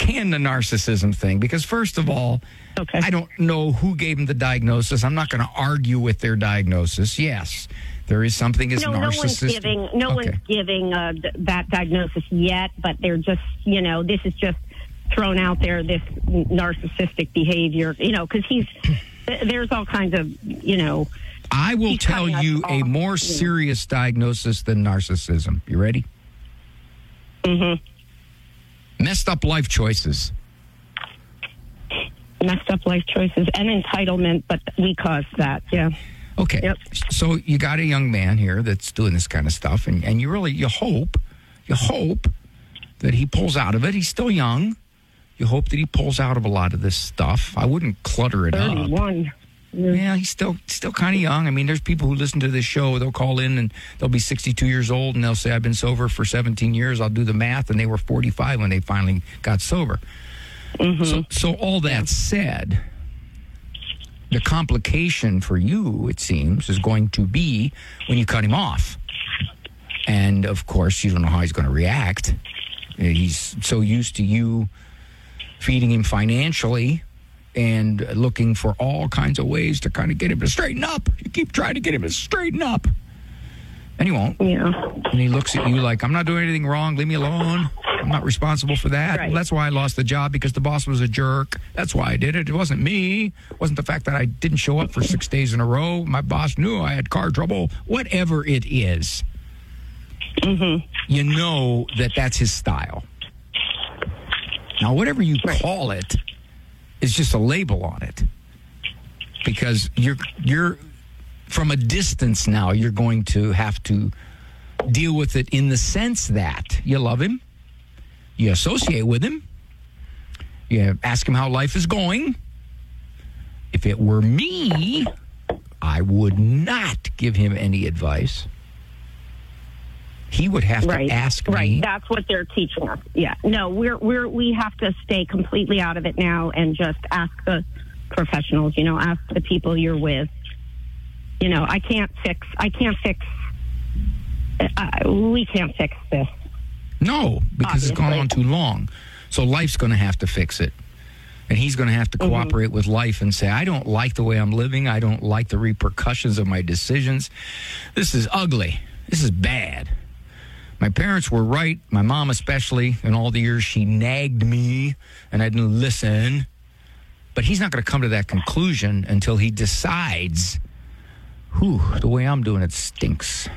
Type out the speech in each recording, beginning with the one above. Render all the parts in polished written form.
understand the narcissism thing because, first of all, Okay. I don't know who gave him the diagnosis. I'm not going to argue with their diagnosis. Yes, there is something as narcissistic. No one's giving that diagnosis yet, but they're just, this is just thrown out there, this narcissistic behavior, because there's all kinds of, I will tell you a more serious diagnosis than narcissism. You ready? Mm-hmm. Messed up life choices. Messed up life choices and entitlement, but we caused that, yeah. Okay. Yep. So you got a young man here that's doing this kind of stuff, and you hope that he pulls out of it. He's still young. You hope that he pulls out of a lot of this stuff. I wouldn't clutter it 31. up. Yeah, he's still kind of young. I mean, there's people who listen to this show. They'll call in and they'll be 62 years old, and they'll say, I've been sober for 17 years. I'll do the math, and they were 45 when they finally got sober. Mm-hmm. So all that said, the complication for you, it seems, is going to be when you cut him off. And, of course, you don't know how he's going to react. He's so used to you feeding him financially and looking for all kinds of ways to kind of get him to straighten up. You keep trying to get him to straighten up. And he won't. Yeah. And he looks at you like, I'm not doing anything wrong. Leave me alone. I'm not responsible for that. Right. Well, that's why I lost the job, because the boss was a jerk. That's why I did it. It wasn't me. It wasn't the fact that I didn't show up for 6 days in a row. My boss knew I had car trouble. Whatever it is, you know that that's his style. Now, whatever you call it is just a label on it, because you're from a distance now. You're going to have to deal with it in the sense that you love him, you associate with him, you ask him how life is going. If it were me, I would not give him any advice. He would have to ask me. Right, that's what they're teaching us. Yeah, no, we have to stay completely out of it now and just ask the professionals. Ask the people you're with. I can't fix. We can't fix this. No, because it's gone on too long. So life's going to have to fix it. And he's going to have to cooperate with life and say, I don't like the way I'm living. I don't like the repercussions of my decisions. This is ugly. This is bad. My parents were right, my mom especially. In all the years she nagged me and I didn't listen. But he's not going to come to that conclusion until he decides, the way I'm doing it stinks.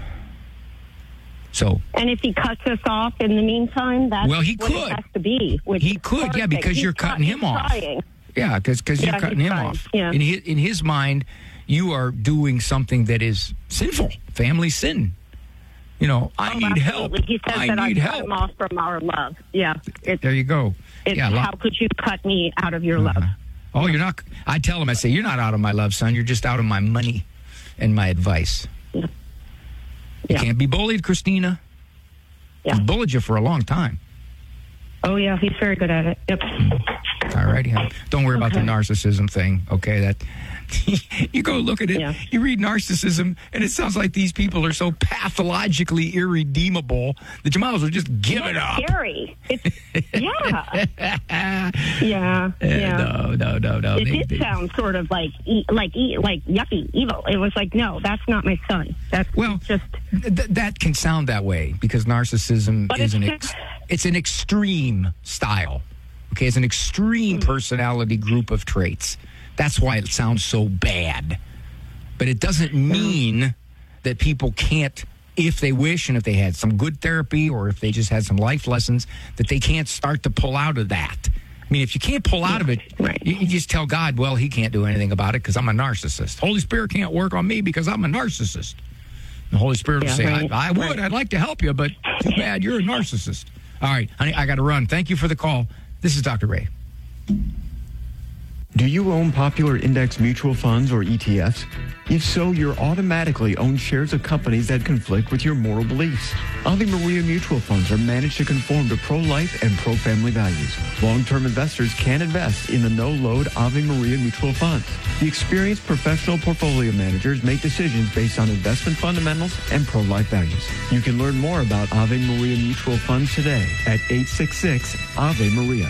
And if he cuts us off in the meantime, that's what it has to be. He could, yeah, because you're cutting him off. Trying. Yeah, because you're cutting him off. Yeah. In his mind, you are doing something that is sinful, family sin. I need help. He says I that I need cut help. him off from our love. Yeah. There you go. How could you cut me out of your love? Oh, you're not. I tell him, I say, you're not out of my love, son. You're just out of my money and my advice. Yeah. You can't be bullied, Christina. Yeah. He's bullied you for a long time. Oh, yeah, he's very good at it. Yep. All righty, honey. Don't worry about the narcissism thing, okay? That you go look at it, you read narcissism, and it sounds like these people are so pathologically irredeemable that you might as well just give it up. Scary. Yeah. Yeah. No. It did sound sort of like yucky, evil. It was like, no, that's not my son. That's just... that can sound that way because narcissism is it's an extreme style. Okay, it's an extreme personality group of traits. That's why it sounds so bad. But it doesn't mean that people can't, if they wish and if they had some good therapy or if they just had some life lessons, that they can't start to pull out of that. I mean, if you can't pull out of it, you just tell God, well, he can't do anything about it because I'm a narcissist. Holy Spirit can't work on me because I'm a narcissist. The Holy Spirit will say, I would. I'd like to help you, but too bad you're a narcissist. All right, honey, I got to run. Thank you for the call. This is Dr. Ray. Do you own popular index mutual funds or ETFs? If so, you're automatically own shares of companies that conflict with your moral beliefs. Ave Maria mutual funds are managed to conform to pro-life and pro-family values. Long-term investors can invest in the no-load Ave Maria mutual funds. The experienced professional portfolio managers make decisions based on investment fundamentals and pro-life values. You can learn more about Ave Maria mutual funds today at 866 Ave Maria.